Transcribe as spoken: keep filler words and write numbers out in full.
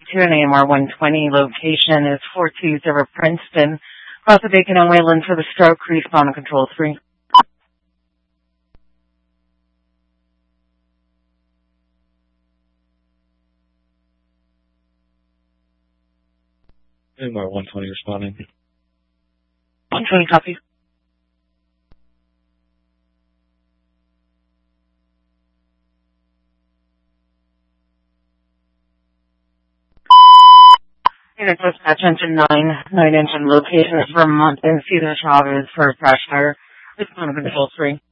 to an A M R one twenty. Location is four two zero Princeton. Cross the Bacon and Wayland for the stroke. Respawn control three. A M R one twenty responding. one twenty copy. Unit dispatch engine nine, nine engine location is Vermont and Cedar Chavez for crash fire. Respond control three.